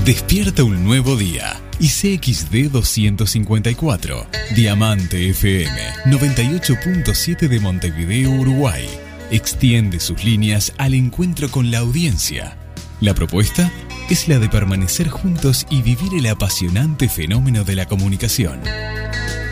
Despierta un nuevo día. Y CXD 254, Diamante FM 98.7 de Montevideo, Uruguay. Extiende sus líneas al encuentro con la audiencia. La propuesta es la de permanecer juntos y vivir el apasionante fenómeno de la comunicación.